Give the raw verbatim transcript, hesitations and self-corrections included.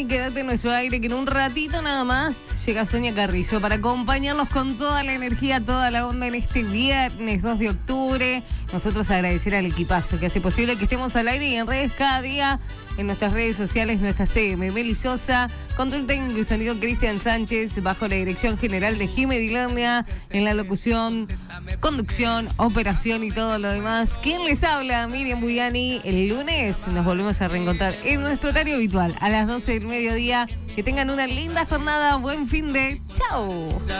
quédate en nuestro aire, que en un ratito nada más llega Sonia Carrizo para acompañarnos con toda la energía, toda la onda en este viernes dos de octubre. Nosotros agradecer al equipazo que hace posible que estemos al aire y en redes cada día, en nuestras redes sociales, nuestra C M, Meli Sosa, control técnico y sonido Cristian Sánchez, bajo la dirección general de Jimé Dilernia, en la locución, conducción, operación y todo lo demás. ¿Quién les habla? Miriam Buyani. El lunes nos volvemos a reencontrar en nuestro horario habitual, a las doce del mediodía. Que tengan una linda jornada, buen fin de... ¡Chao!